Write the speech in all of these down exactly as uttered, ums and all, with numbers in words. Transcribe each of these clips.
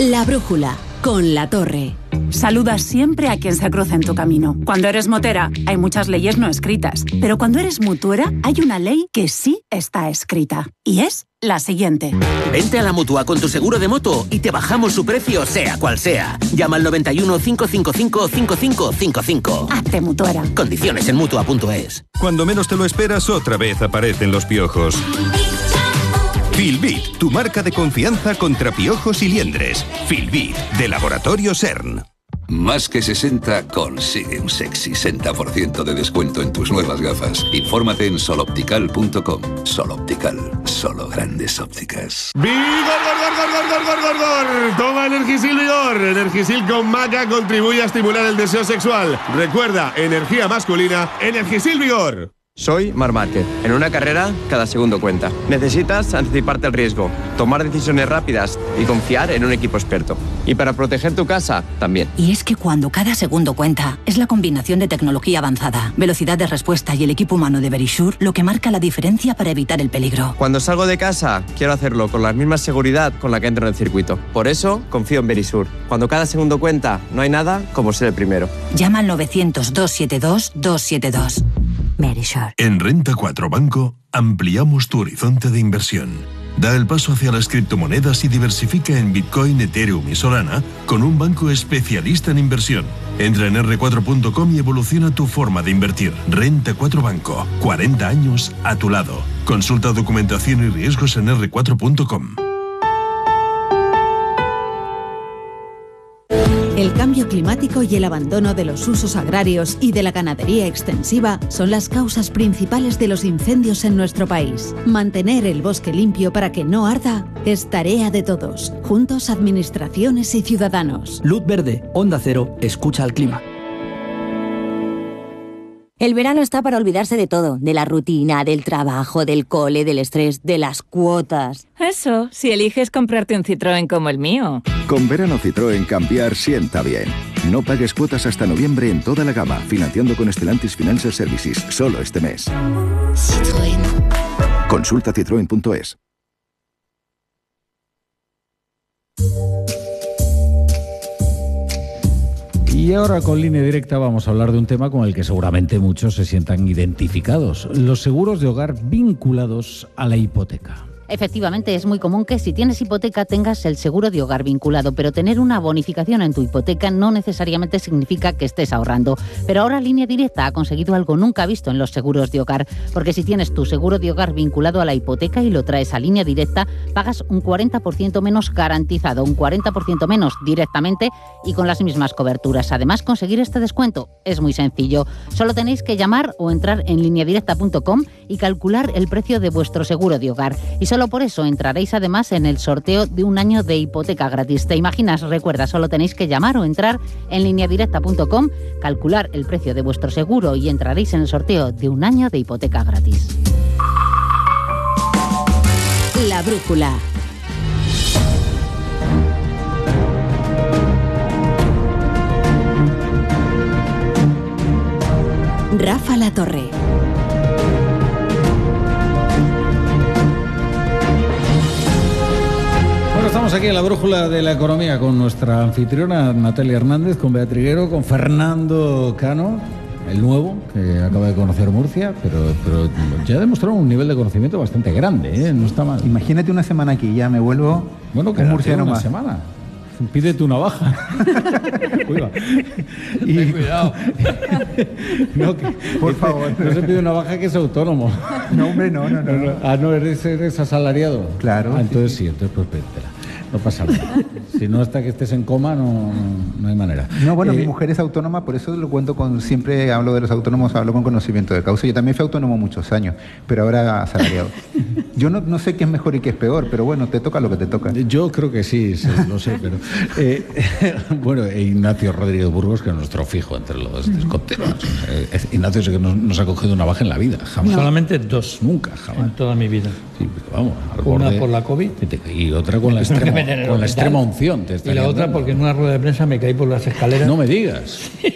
La brújula, con La Torre. Saluda siempre a quien se cruza en tu camino. Cuando eres motera, hay muchas leyes no escritas. Pero cuando eres mutuera, hay una ley que sí está escrita. Y es la siguiente. Vente a la Mutua con tu seguro de moto y te bajamos su precio, sea cual sea. Llama al noventa y uno, cinco cinco cinco, cinco cinco cinco cinco. Hazte mutuera. Condiciones en Mutua punto es. Cuando menos te lo esperas, otra vez aparecen los piojos. Filbit, tu marca de confianza contra piojos y liendres. Filbit, de Laboratorio CERN. Más que sesenta consigue un sexy sesenta por ciento de descuento en tus nuevas gafas. Infórmate en soloptical punto com. Soloptical, solo grandes ópticas. ¡Vigor, gor, gor, gor, gor, gor, gor, gor! Toma Energisil Vigor. Energisil con maca contribuye a estimular el deseo sexual. Recuerda, energía masculina, Energisil Vigor. Soy Marc Márquez. En una carrera, cada segundo cuenta. Necesitas anticiparte al riesgo, tomar decisiones rápidas y confiar en un equipo experto. Y para proteger tu casa, también. Y es que cuando cada segundo cuenta, es la combinación de tecnología avanzada, velocidad de respuesta y el equipo humano de Verisure lo que marca la diferencia para evitar el peligro. Cuando salgo de casa, quiero hacerlo con la misma seguridad con la que entro en el circuito. Por eso, confío en Verisure. Cuando cada segundo cuenta, no hay nada como ser el primero. Llama al novecientos, doscientos setenta y dos, doscientos setenta y dos. Verisure. En Renta cuatro Banco ampliamos tu horizonte de inversión. Da el paso hacia las criptomonedas y diversifica en Bitcoin, Ethereum y Solana con un banco especialista en inversión. Entra en erre cuatro punto com y evoluciona tu forma de invertir. Renta cuatro Banco, cuarenta años a tu lado. Consulta documentación y riesgos en erre cuatro punto com. El cambio climático y el abandono de los usos agrarios y de la ganadería extensiva son las causas principales de los incendios en nuestro país. Mantener el bosque limpio para que no arda es tarea de todos, juntos administraciones y ciudadanos. Luz verde, Onda Cero, escucha al clima. El verano está para olvidarse de todo, de la rutina, del trabajo, del cole, del estrés, de las cuotas. Eso, si eliges comprarte un Citroën como el mío. Con verano Citroën cambiar sienta bien. No pagues cuotas hasta noviembre en toda la gama, financiando con Stellantis Financial Services, solo este mes. Citroën. Consulta citroen punto es. Y ahora con Línea Directa vamos a hablar de un tema con el que seguramente muchos se sientan identificados: los seguros de hogar vinculados a la hipoteca. Efectivamente, es muy común que si tienes hipoteca tengas el seguro de hogar vinculado, pero tener una bonificación en tu hipoteca no necesariamente significa que estés ahorrando. Pero ahora Línea Directa ha conseguido algo nunca visto en los seguros de hogar, porque si tienes tu seguro de hogar vinculado a la hipoteca y lo traes a Línea Directa, pagas un cuarenta por ciento menos garantizado, un cuarenta por ciento menos directamente y con las mismas coberturas. Además, conseguir este descuento es muy sencillo. Solo tenéis que llamar o entrar en línea directa punto com y calcular el precio de vuestro seguro de hogar. Y solo por eso entraréis además en el sorteo de un año de hipoteca gratis. ¿Te imaginas? Recuerda, solo tenéis que llamar o entrar en línea directa punto com, calcular el precio de vuestro seguro y entraréis en el sorteo de un año de hipoteca gratis. La brújula. Rafa La Torre. Estamos aquí en la brújula de la economía con nuestra anfitriona Natalia Hernández, con Beatriz Triguero, con Fernando Cano, el nuevo, que acaba de conocer Murcia, pero, pero ya ha demostrado un nivel de conocimiento bastante grande, ¿eh? No está mal. Imagínate una semana aquí, ya me vuelvo bueno, que un murciano una más. semana. Pídete una baja. Uy, va. Y, ten cuidado. No, que, por favor. No se pide una baja que es autónomo. No, hombre, no, no, no. no. Ah, no, eres, eres asalariado. Claro. Ah, entonces sí, sí, entonces pues pídetela. No pasa nada. Si no, hasta que estés en coma, no, no, no hay manera. No, bueno, eh, mi mujer es autónoma, por eso lo cuento con... Siempre hablo de los autónomos, hablo con conocimiento de causa. Yo también fui autónomo muchos años, pero ahora asalariado. Yo no, no sé qué es mejor y qué es peor, pero bueno, te toca lo que te toca. Yo creo que sí, sí lo sé, pero... Eh, bueno, Ignacio Rodríguez Burgos, que es nuestro fijo entre los descontinuos. Eh, Ignacio es que no nos ha cogido una baja en la vida, jamás. Solamente dos. Nunca, jamás. En toda mi vida. Sí, pero vamos. Al Una borde, por la COVID. Y otra con la extrema, con la extrema unción. Te y la otra dando. Porque en una rueda de prensa me caí por las escaleras. No me digas.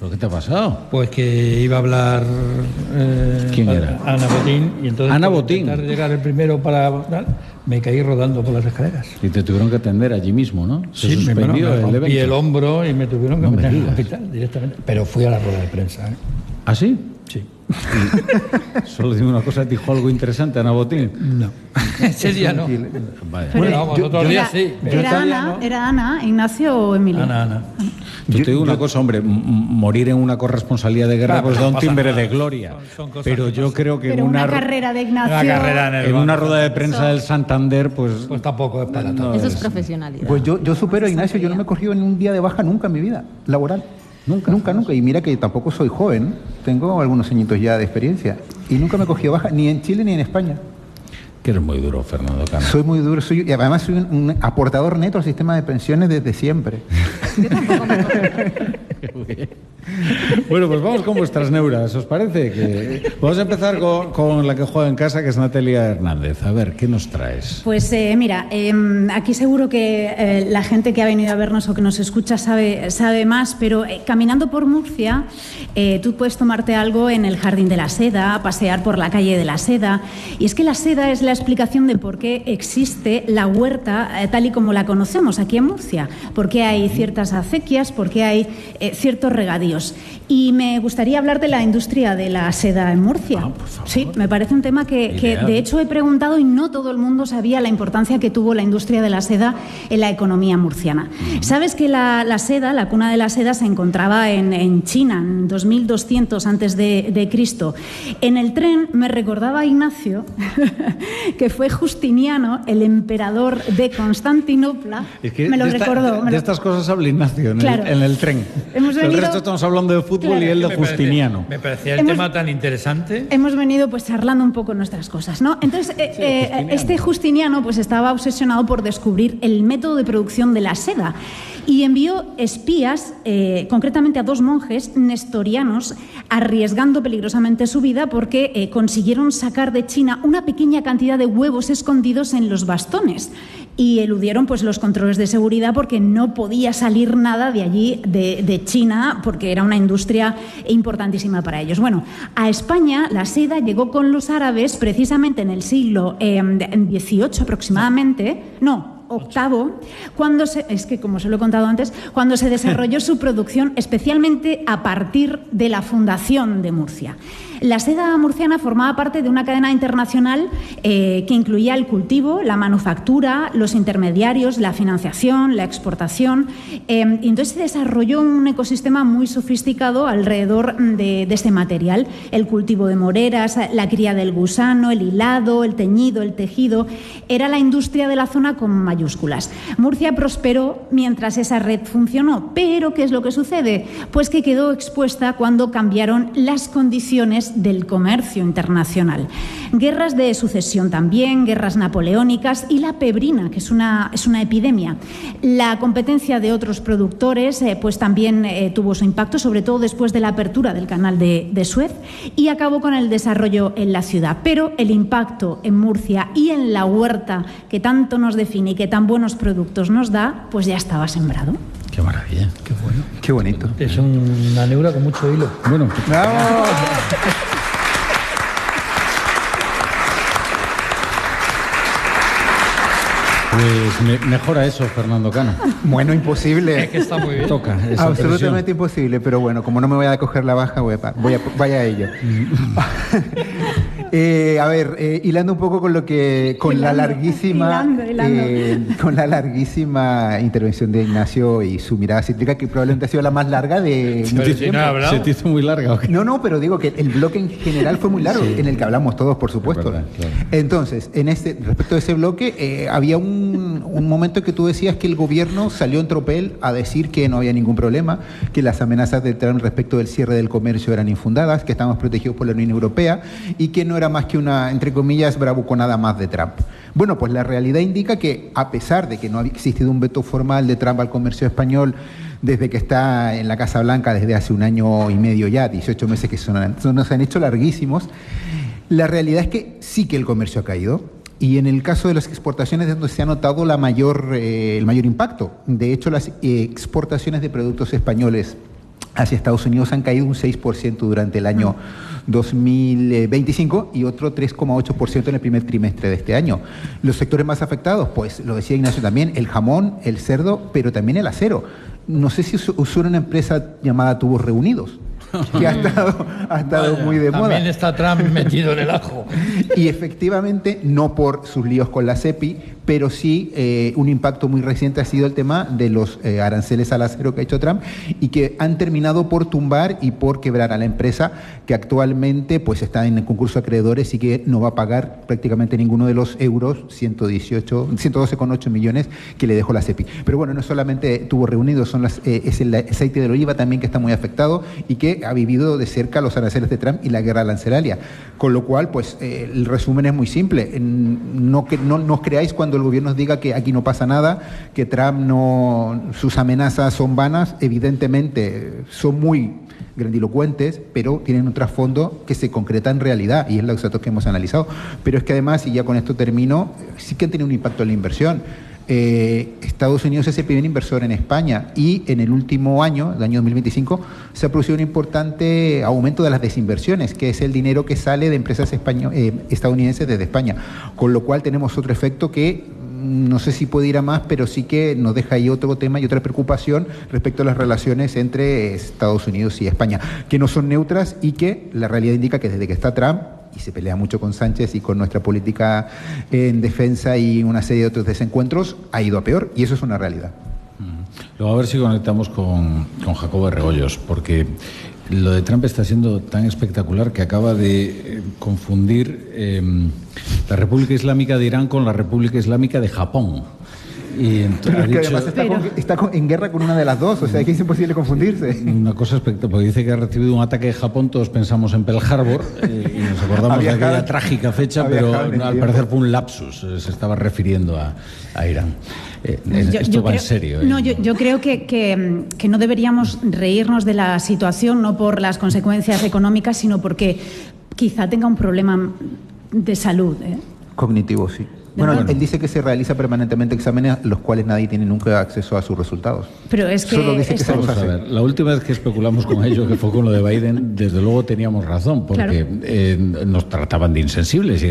¿Pero qué te ha pasado? Pues que iba a hablar... Eh, ¿Quién era? Ana Botín. Y entonces, Ana por Botín. intentar llegar el primero para... Me caí rodando por las escaleras. Y te tuvieron que atender allí mismo, ¿no? Se Sí, me, bueno, suspendió me el rompí evento. el hombro y me tuvieron que No me meter en el digas. hospital directamente. Pero fui a la rueda de prensa. ¿eh? ¿Ah, sí? Sí. Solo digo una cosa, ¿dijo algo interesante Ana Botín? No. Ese día no. Vale. Bueno, vamos, otros días Era, sí. era, Ana, ¿Era Ana, Ignacio o Emilio? Ana, Ana. Yo te digo una cosa, hombre, m- morir en una corresponsabilidad de guerra Claro, pues da no un pasa timbre nada. de gloria. Son- son cosas Pero que yo pasan. creo que Pero en una, una, carrera de Ignacio... Una carrera en el en banco. una rueda de prensa Eso- del Santander, pues... Pues tampoco es para no tanto. Eso es es- profesionalidad. Pues yo, yo supero a Ignacio, yo no me he cogido ni un día de baja nunca en mi vida laboral. Nunca, nunca, nunca. Y mira que tampoco soy joven, tengo algunos añitos ya de experiencia. Y nunca me he cogido baja, ni en Chile ni en España. Que eres muy duro, Fernando Cano. Soy muy duro, soy, y además soy un, un aportador neto al sistema de pensiones desde siempre. Bueno, pues vamos con vuestras neuras, ¿os parece? Que... Vamos a empezar con, con la que juega en casa, que es Natalia Hernández. A ver, ¿qué nos traes? Pues eh, mira, eh, aquí seguro que eh, la gente que ha venido a vernos o que nos escucha sabe, sabe más, pero eh, caminando por Murcia, eh, tú puedes tomarte algo en el Jardín de la Seda, pasear por la calle de la Seda, y es que la seda es la explicación de por qué existe la huerta eh, tal y como la conocemos aquí en Murcia, por qué hay ciertas acequias, por qué hay eh, ciertos regadíos. Y me gustaría hablar de la industria de la seda en Murcia. Ah, por favor. Sí, me parece un tema que, que Ideal. de hecho he preguntado y no todo el mundo sabía la importancia que tuvo la industria de la seda en la economía murciana. ¿Sabes que la, la seda, la cuna de la seda, se encontraba en, en China en dos mil doscientos antes de, de Cristo? En el tren me recordaba Ignacio que fue Justiniano, el emperador de Constantinopla. Es que me lo de esta- recordó. de, me lo- estas cosas habla Ignacio en, Claro. el, en el tren. Hemos El venido- resto estamos hablando de fútbol Claro. y él de Me parecía- Justiniano. Me parecía el Hemos- tema tan interesante. Hemos venido pues charlando un poco nuestras cosas, ¿no? Entonces, eh, Sí, eh, Justiniano. este Justiniano pues estaba obsesionado por descubrir el método de producción de la seda y envió espías, eh, concretamente a dos monjes nestorianos, arriesgando peligrosamente su vida porque eh, consiguieron sacar de China una pequeña cantidad de huevos escondidos en los bastones y eludieron pues los controles de seguridad porque no podía salir nada de allí, de, de China, porque era una industria importantísima para ellos. Bueno, a España la seda llegó con los árabes precisamente en el siglo eh, dieciocho aproximadamente, no, octavo, cuando se, es que como se lo he contado antes, cuando se desarrolló su producción, especialmente a partir de la fundación de Murcia. La seda murciana formaba parte de una cadena internacional eh, que incluía el cultivo, la manufactura, los intermediarios, la financiación, la exportación. Eh, y entonces se desarrolló un ecosistema muy sofisticado alrededor de, de este material. El cultivo de moreras, la cría del gusano, el hilado, el teñido, el tejido. Era la industria de la zona con mayúsculas. Murcia prosperó mientras esa red funcionó. Pero, ¿qué es lo que sucede? Pues que quedó expuesta cuando cambiaron las condiciones del comercio internacional. Guerras de sucesión también, guerras napoleónicas y la pebrina, que es una, es una epidemia. La competencia de otros productores eh, pues también eh, tuvo su impacto, sobre todo después de la apertura del canal de, de Suez, y acabó con el desarrollo en la ciudad. Pero el impacto en Murcia y en la huerta que tanto nos define y que tan buenos productos nos da, pues ya estaba sembrado. Qué maravilla. Qué bueno. Qué bonito. Es una neura con mucho hilo. Bueno, ¡Bravo! pues me- mejora eso, Fernando Cano. Bueno, imposible. Es que está muy bien. Toca. esa Absolutamente imposible, pero bueno, como no me voy a coger la baja, voy a, voy a- vaya a ello. Eh, a ver, eh, hilando un poco con lo que, con Hilando, la larguísima, hilando, hilando. eh, con la larguísima intervención de Ignacio y su mirada cítrica, que probablemente ha sido la más larga de Pero mucho si no tiempo. ha hablado. ¿Se te hizo muy larga o qué? No, no, pero digo que el bloque en general fue muy largo, Sí. en el que hablamos todos, por supuesto. verdad, claro. Entonces, en este, respecto a ese bloque, eh, había un, un momento que tú decías que el gobierno salió en tropel a decir que no había ningún problema, que las amenazas de Trump respecto del cierre del comercio eran infundadas, que estábamos protegidos por la Unión Europea y que no era más que una, entre comillas, bravuconada más de Trump. Bueno, pues la realidad indica que, a pesar de que no ha existido un veto formal de Trump al comercio español desde que está en la Casa Blanca desde hace un año y medio ya, dieciocho meses que son, son- nos han hecho larguísimos, la realidad es que sí que el comercio ha caído. Y en el caso de las exportaciones es donde se ha notado la mayor, eh, el mayor impacto. De hecho, las eh, exportaciones de productos españoles hacia Estados Unidos han caído un seis por ciento durante el año dos mil veinticinco y otro tres coma ocho por ciento en el primer trimestre de este año. Los sectores más afectados, pues lo decía Ignacio también, el jamón, el cerdo, pero también el acero. No sé si usó una empresa llamada Tubos Reunidos, que ha estado, ha estado Vaya, muy de moda. También está Trump metido en el ajo. Y efectivamente, no por sus líos con la CEPI, pero sí eh, un impacto muy reciente ha sido el tema de los eh, aranceles al acero que ha hecho Trump y que han terminado por tumbar y por quebrar a la empresa que actualmente pues está en el concurso de acreedores y que no va a pagar prácticamente ninguno de los euros, ciento dieciocho, ciento doce coma ocho millones que le dejó la CEPI. Pero bueno, no solamente Tubos Reunidos, son las, eh, es el aceite de oliva también que está muy afectado y que ha vivido de cerca los aranceles de Trump y la guerra arancelaria. Con lo cual, pues eh, el resumen es muy simple. No, que, no, no os creáis cuando el gobierno os diga que aquí no pasa nada, que Trump no, sus amenazas son vanas. Evidentemente son muy grandilocuentes, pero tienen un trasfondo que se concreta en realidad y es los datos que hemos analizado. Pero es que además, y ya con esto termino, sí que han tenido un impacto en la inversión. Eh, Estados Unidos es el primer inversor en España y en el último año, el año dos mil veinticinco, se ha producido un importante aumento de las desinversiones, que es el dinero que sale de empresas español, eh, estadounidenses desde España, con lo cual tenemos otro efecto que no sé si puede ir a más, pero sí que nos deja ahí otro tema y otra preocupación respecto a las relaciones entre Estados Unidos y España, que no son neutras y que la realidad indica que desde que está Trump, y se pelea mucho con Sánchez y con nuestra política en defensa y una serie de otros desencuentros, ha ido a peor, y eso es una realidad. Luego a ver si conectamos con, con Jacobo de Rebollos, porque lo de Trump está siendo tan espectacular que acaba de eh, confundir eh, la República Islámica de Irán con la República Islámica de Japón. Y entonces, pero es que dicho, además está, con, está con, en guerra con una de las dos, o sea que es imposible confundirse. Una cosa espectacular, porque dice que ha recibido un ataque de Japón, todos pensamos en Pearl Harbor eh, y nos acordamos de aquella trágica fecha, pero no, al parecer fue un lapsus, eh, se estaba refiriendo a, a Irán. Eh, yo, esto yo va creo, en serio. ¿eh? No, yo, yo creo que, que, que no deberíamos reírnos de la situación, no por las consecuencias económicas, sino porque quizá tenga un problema de salud. ¿eh? Cognitivo, sí. Bueno, bueno, él dice que se realiza permanentemente exámenes los cuales nadie tiene nunca acceso a sus resultados. Pero es que... Solo dice que se los hace. A ver, la última vez que especulamos con ello, que fue con lo de Biden, desde luego teníamos razón, porque claro. eh, nos trataban de insensibles y